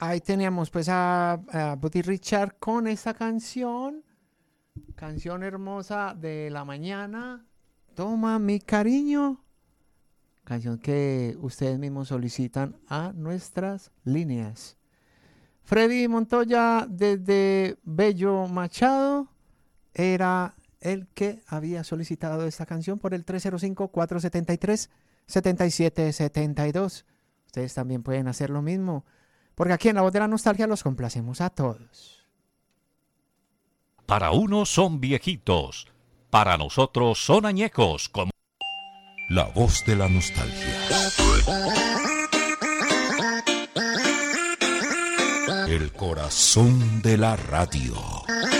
ahí teníamos pues a Buddy Richard con esta canción hermosa de la mañana, Toma mi cariño, canción que ustedes mismos solicitan a nuestras líneas. Freddy Montoya desde Bello Machado era el que había solicitado esta canción por el 305-473-7772. Ustedes también pueden hacer lo mismo, porque aquí en La Voz de la Nostalgia los complacemos a todos. Para unos son viejitos, para nosotros son añejos, como La Voz de la Nostalgia. El corazón de la radio.